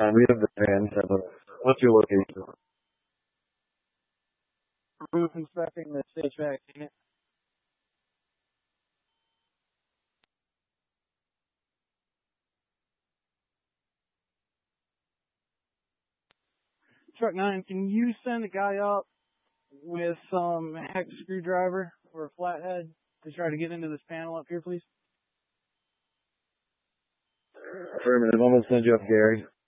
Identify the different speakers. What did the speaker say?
Speaker 1: We have the van. What's your location?
Speaker 2: Roof inspecting the HVAC unit. Truck 9, can you send a guy up with some hex screwdriver or a flathead to try to get into this panel up here, please?
Speaker 1: Affirmative. I'm going to send you up Gary.